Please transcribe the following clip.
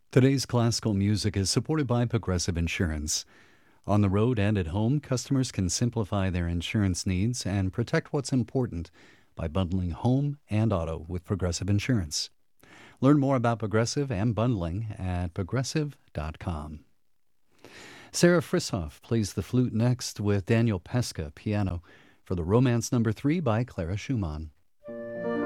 Today's classical music is supported by Progressive Insurance. On the road and at home, customers can simplify their insurance needs and protect what's important by bundling home and auto with Progressive Insurance. Learn more about Progressive and bundling at progressive.com. Sarah Frishoff plays the flute next with Daniel Pesca piano for the Romance No. 3 by Clara Schumann.